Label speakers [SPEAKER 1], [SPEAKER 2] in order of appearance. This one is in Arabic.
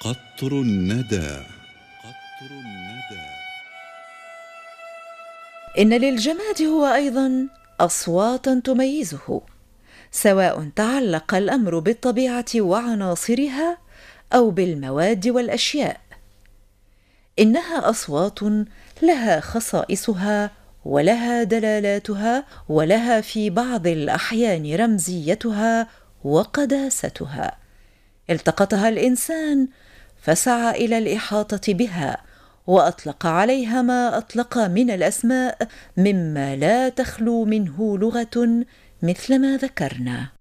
[SPEAKER 1] قطر الندى. قطر الندى.
[SPEAKER 2] إن للجماد هو أيضا أصواتا تميزه، سواء تعلق الأمر بالطبيعة وعناصرها أو بالمواد والأشياء. إنها أصوات لها خصائصها ولها دلالاتها، ولها في بعض الأحيان رمزيتها وقداستها. التقطها الإنسان فسعى إلى الإحاطة بها، وأطلق عليها ما أطلق من الأسماء، مما لا تخلو منه لغة مثل ما ذكرنا.